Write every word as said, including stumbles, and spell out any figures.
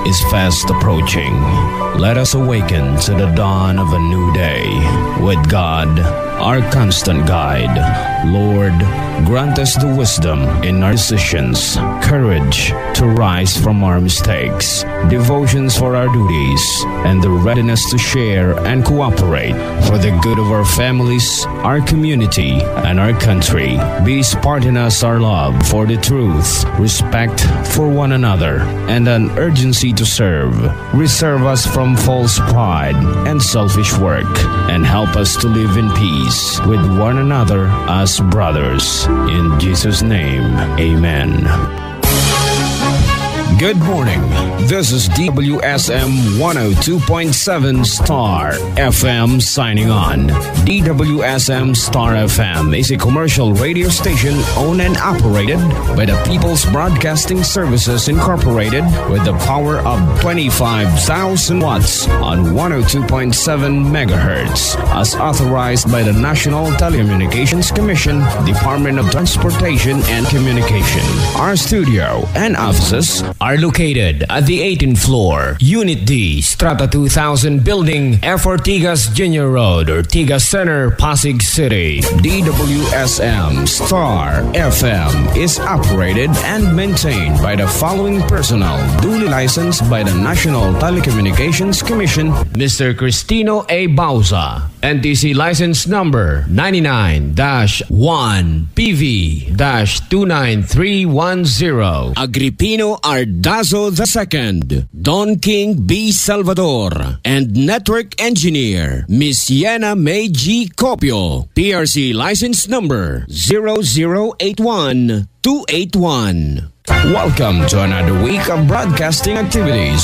is fast approaching. Let us awaken to the dawn of a new day with God, our constant guide. Lord, grant us the wisdom in our decisions, courage to rise from our mistakes, devotions for our duties, and the readiness to share and cooperate for the good of our families, our community, and our country. Be spark in us our love for the truth, respect for one another, and an urgency to serve. Reserve us from false pride and selfish work, and help us to live in peace with one another as brothers. In Jesus' name, amen. Good morning. This is D W S M one oh two point seven Star F M signing on. D W S M Star F M is a commercial radio station owned and operated by the People's Broadcasting Services Incorporated with the power of twenty-five thousand watts on one oh two point seven megahertz as authorized by the National Telecommunications Commission, Department of Transportation and Communication. Our studio and offices are located at the eighteenth floor, Unit D, Strata two thousand Building, F Ortigas Junior Road, Ortigas Center, Pasig City. D W S M Star F M is operated and maintained by the following personnel, duly licensed by the National Telecommunications Commission, Mister Cristino A. Bauza, N T C license number ninety-nine dash one P V dash two nine three one zero. Agripino Ardazo the Second, Don King B. Salvador, and Network Engineer, Miss Yena May G. Copio, P R C license number zero zero eight one two eight one. Welcome to another week of broadcasting activities